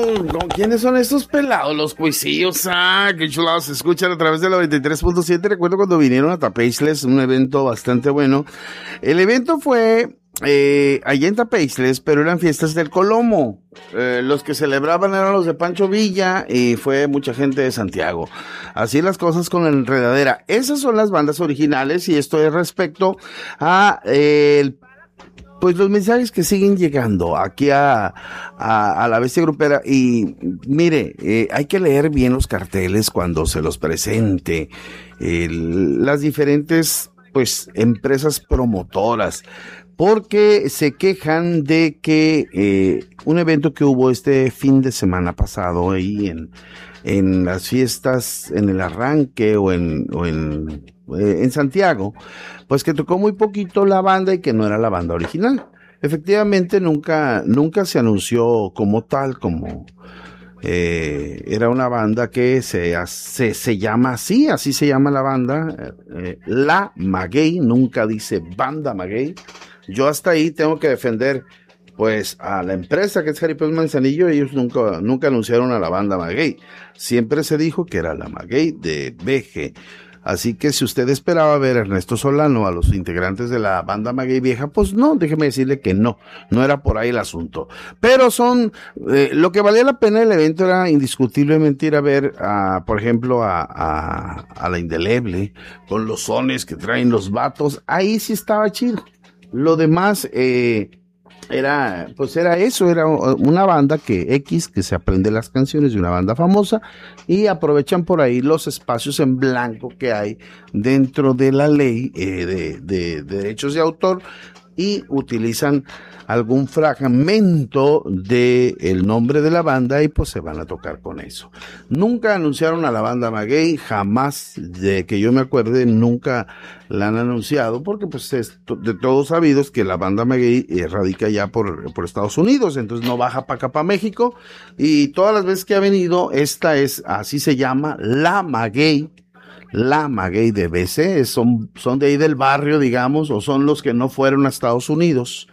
¿Quiénes son estos pelados? Los cuisillos, qué chulados se escuchan a través de la 93.7. Recuerdo cuando vinieron a Tapeisles, un evento bastante bueno. El evento fue allá en Tapeisles, pero eran fiestas del Colomo. Los que celebraban eran los de Pancho Villa y fue mucha gente de Santiago. Así las cosas con la enredadera. Esas son las bandas originales y esto es respecto a pues los mensajes que siguen llegando aquí a la Bestia Grupera. Y mire, hay que leer bien los carteles cuando se los presente, las diferentes pues empresas promotoras, porque se quejan de que un evento que hubo este fin de semana pasado ahí en las fiestas, en el arranque o en Santiago, pues que tocó muy poquito la banda y que no era la banda original. Efectivamente, nunca se anunció como tal, era una banda que se llama así se llama la banda, La Maguey, nunca dice Banda Maguey. Yo hasta ahí tengo que defender pues a la empresa que es Jaripeo Manzanillo. Ellos nunca anunciaron a la banda Maguey, siempre se dijo que era la Maguey de BG. Así que si usted esperaba ver a Ernesto Solano, a los integrantes de la banda Maguey Vieja, pues no, déjeme decirle que no era por ahí el asunto. Pero lo que valía la pena del evento era indiscutiblemente ir a ver, por ejemplo, a la Indeleble, con los sones que traen los vatos. Ahí sí estaba chido. Lo demás, era una banda que se aprende las canciones de una banda famosa y aprovechan por ahí los espacios en blanco que hay dentro de la ley de derechos de autor y utilizan algún fragmento de el nombre de la banda y pues se van a tocar con eso. Nunca anunciaron a la banda Maguey, jamás, de que yo me acuerde, nunca la han anunciado, porque pues es de todos sabidos que la banda Maguey radica ya por Estados Unidos, entonces no baja para acá, para México, y todas las veces que ha venido, así se llama, La Maguey de BC, son de ahí del barrio, digamos, o son los que no fueron a Estados Unidos.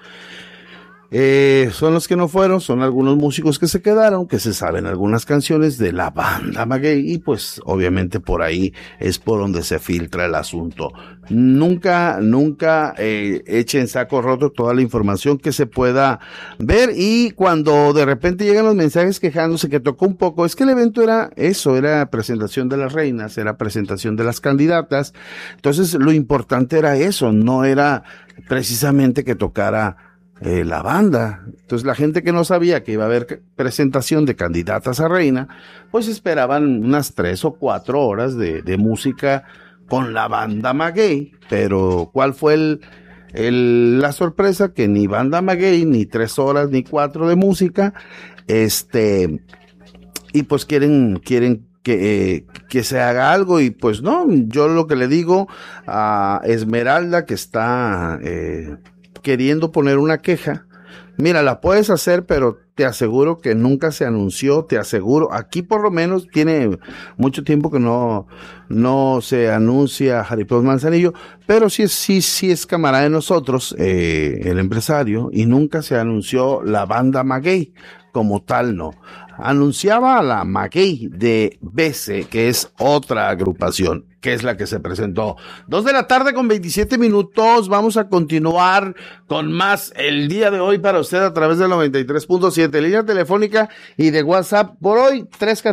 Son los que no fueron, son algunos músicos que se quedaron, que se saben algunas canciones de la banda Maguey, y pues obviamente por ahí es por donde se filtra el asunto. Nunca echen saco roto toda la información que se pueda ver, y cuando de repente llegan los mensajes quejándose que tocó un poco, es que el evento era presentación de las reinas, era presentación de las candidatas, entonces lo importante era eso, no era precisamente que tocara la banda. Entonces la gente que no sabía que iba a haber presentación de candidatas a reina, pues esperaban unas 3 o 4 horas de música con la banda Maguey. Pero ¿cuál fue la sorpresa? Que ni banda Maguey, ni 3 horas, ni 4 de música, y pues quieren que se haga algo, y pues no. Yo lo que le digo a Esmeralda, que está queriendo poner una queja, mira, la puedes hacer, pero te aseguro que nunca se anunció, te aseguro, aquí por lo menos tiene mucho tiempo que no se anuncia Jaripeo Manzanillo, pero sí es camarada de nosotros, el empresario, y nunca se anunció la banda Maguey como tal, no. Anunciaba a la Maguey de BC, que es otra agrupación, que es la que se presentó. 2:27 p.m, vamos a continuar con más el día de hoy para usted a través del 93.7, línea telefónica y de WhatsApp por hoy,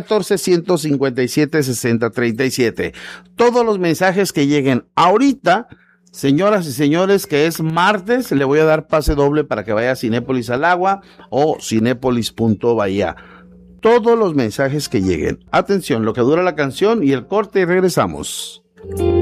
314-157-6037. Todos los mensajes que lleguen ahorita, señoras y señores, que es martes, le voy a dar pase doble para que vaya a Cinépolis al Agua o Cinépolis.bahía. Todos los mensajes que lleguen. Atención, lo que dura la canción y el corte, y regresamos.